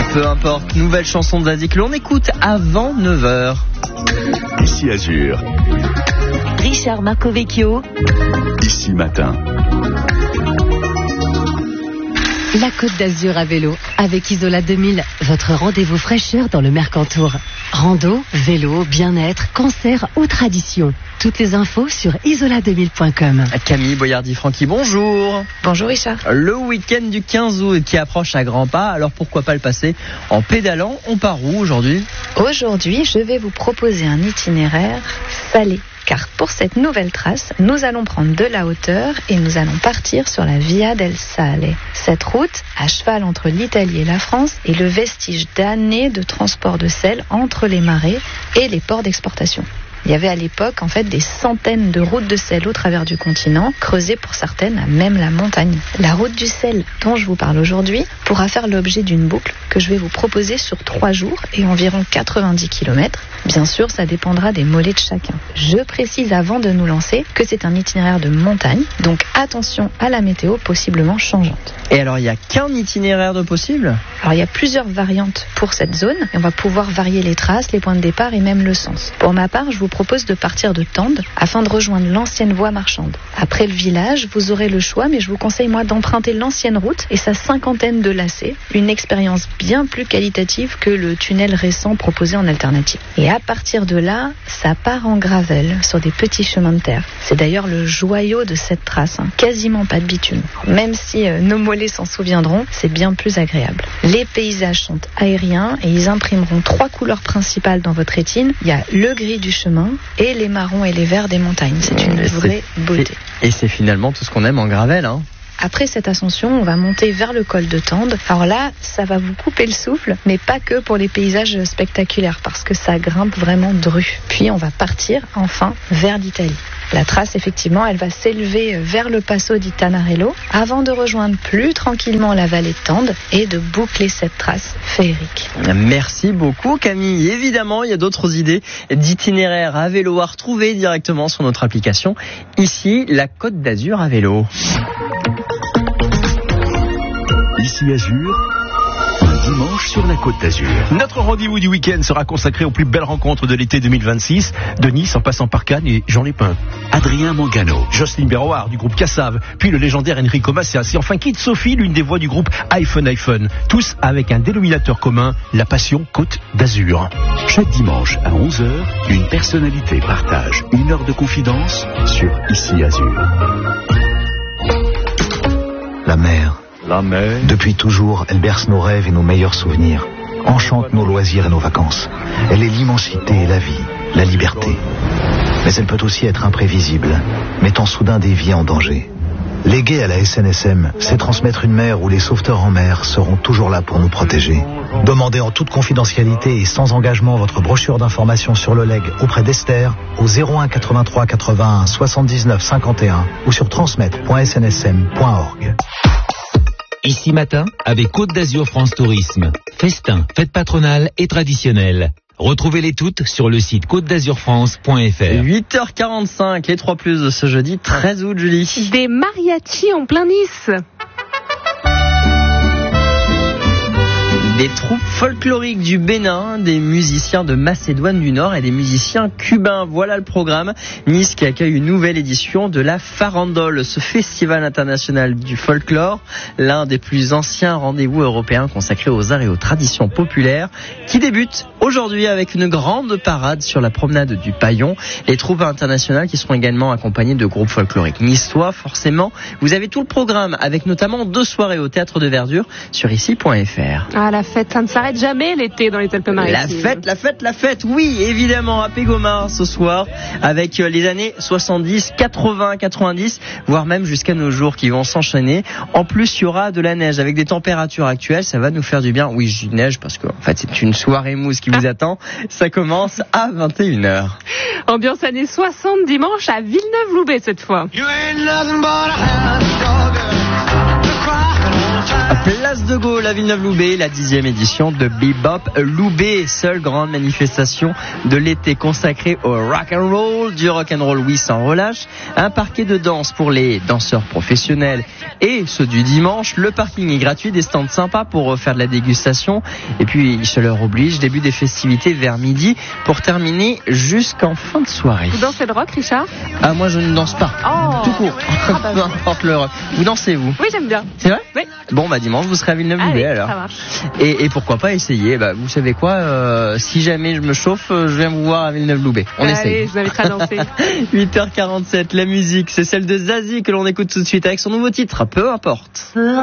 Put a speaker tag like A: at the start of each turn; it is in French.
A: Peu importe, nouvelle chanson de Zazie que l'on écoute avant 9h.
B: Ici Azur.
C: Richard Marcovecchio.
B: Ici Matin.
C: La Côte d'Azur à vélo, avec Isola 2000, votre rendez-vous fraîcheur dans le Mercantour. Rando, vélo, bien-être, cancer ou tradition. Toutes les infos sur isola2000.com.
A: Camille Boyardi-Franqui, bonjour.
D: Bonjour Richard.
A: Le week-end du 15 août qui approche à grands pas, alors pourquoi pas le passer en pédalant? On part où aujourd'hui?
D: Aujourd'hui, je vais vous proposer un itinéraire salé. Car pour cette nouvelle trace, nous allons prendre de la hauteur et nous allons partir sur la Via del Sale. Cette route, à cheval entre l'Italie et la France, est le vestige d'années de transport de sel entre les marais et les ports d'exportation. Il y avait à l'époque en fait des centaines de routes de sel au travers du continent, creusées pour certaines à même la montagne. La route du sel dont je vous parle aujourd'hui pourra faire l'objet d'une boucle que je vais vous proposer sur 3 jours et environ 90 km. Bien sûr, ça dépendra des mollets de chacun. Je précise avant de nous lancer que c'est un itinéraire de montagne, donc attention à la météo possiblement changeante.
A: Et alors, il n'y a qu'un itinéraire de possible?
D: Alors, il y a plusieurs variantes pour cette zone et on va pouvoir varier les traces, les points de départ et même le sens. Pour ma part, je vous propose de partir de Tende afin de rejoindre l'ancienne voie marchande. Après le village, vous aurez le choix, mais je vous conseille moi d'emprunter l'ancienne route et sa 50aine de lacets, une expérience bien plus qualitative que le tunnel récent proposé en alternative. Et à partir de là, ça part en gravel sur des petits chemins de terre. C'est d'ailleurs le joyau de cette trace, quasiment pas de bitume. Même si nos mollets s'en souviendront, c'est bien plus agréable. Les paysages sont aériens et ils imprimeront 3 couleurs principales dans votre rétine. Il y a le gris du chemin et les marrons et les verts des montagnes. C'est une vraie beauté.
A: Et c'est finalement tout ce qu'on aime en gravel, hein.
D: Après cette ascension, on va monter vers le col de Tende. Alors là, ça va vous couper le souffle, mais pas que pour les paysages spectaculaires, parce que ça grimpe vraiment dru. Puis on va partir enfin vers l'Italie. La trace, effectivement, elle va s'élever vers le Passo di Tanarello avant de rejoindre plus tranquillement la vallée de Tende et de boucler cette trace féerique.
A: Merci beaucoup Camille. Évidemment, il y a d'autres idées d'itinéraires à vélo à retrouver directement sur notre application. Ici, la Côte d'Azur à vélo.
B: Ici Azur, un dimanche sur la Côte d'Azur.
E: Notre rendez-vous du week-end sera consacré aux plus belles rencontres de l'été 2026, de Nice en passant par Cannes et Jean Lépin.
B: Adrien Mangano.
E: Jocelyne Berroir du groupe Cassav, puis le légendaire Enrico Macias et enfin Kid Sophie, l'une des voix du groupe iPhone, tous avec un dénominateur commun, la passion Côte d'Azur.
B: Chaque dimanche à 11h, une personnalité partage 1 heure de confidence sur Ici Azur.
F: La mer.
B: La mer.
F: Depuis toujours, elle berce nos rêves et nos meilleurs souvenirs, enchante nos loisirs et nos vacances. Elle est l'immensité et la vie, la liberté. Mais elle peut aussi être imprévisible, mettant soudain des vies en danger. Léguer à la SNSM, c'est transmettre une mer où les sauveteurs en mer seront toujours là pour nous protéger. Demandez en toute confidentialité et sans engagement votre brochure d'information sur le leg auprès d'Esther au 01 83 81 79 51 ou sur transmettre.snsm.org.
G: Ici Matin, avec Côte d'Azur France Tourisme. Festin, fêtes patronales et traditionnelles. Retrouvez-les toutes sur le site côtedazurfrance.fr.
A: 8h45, les 3 plus de ce jeudi 13 août, Julie.
H: Des mariachis en plein Nice.
A: Des troupes folkloriques du Bénin, des musiciens de Macédoine du Nord et des musiciens cubains. Voilà le programme. Nice qui accueille une nouvelle édition de la Farandole, ce festival international du folklore, l'un des plus anciens rendez-vous européens consacrés aux arts et aux traditions populaires, qui débute aujourd'hui avec une grande parade sur la promenade du Paillon. Les troupes internationales qui seront également accompagnées de groupes folkloriques niçois, forcément. Vous avez tout le programme avec notamment 2 soirées au Théâtre de Verdure sur ici.fr.
H: Ah, la fête, ça ne s'arrête jamais l'été dans les Alpes-Maritimes.
A: La fête, oui, évidemment, à Pégomar ce soir, avec les années 70, 80, 90, voire même jusqu'à nos jours qui vont s'enchaîner. En plus, il y aura de la neige avec des températures actuelles, ça va nous faire du bien. Oui, je dis neige parce que en fait, c'est une soirée mousse qui vous attend. Ça commence à 21h.
H: Ambiance années 60 dimanche à Villeneuve-Loubet cette fois.
A: Place de Gaulle à Villeneuve-Loubet, la 10e édition de Bebop Loubet, seule grande manifestation de l'été consacrée au rock'n'roll, du rock'n'roll oui sans relâche, un parquet de danse pour les danseurs professionnels et ceux du dimanche, le parking est gratuit, des stands sympas pour faire de la dégustation et puis se leur oblige, début des festivités vers midi pour terminer jusqu'en fin de soirée.
H: Vous dansez le rock, Richard?
A: Ah, moi je ne danse pas, tout court, peu importe le rock. Vous dansez vous?
H: Oui, j'aime bien.
A: C'est vrai?
H: Oui.
A: Bon, dimanche, vous serez à Villeneuve-Loubet alors.
H: Ça marche.
A: Et pourquoi pas essayer? Vous savez quoi, si jamais je me chauffe, je viens vous voir à Villeneuve-Loubet. On essaye.
H: Allez, je vous inviterai à danser.
A: 8h47, la musique, c'est celle de Zazie que l'on écoute tout de suite avec son nouveau titre, peu importe.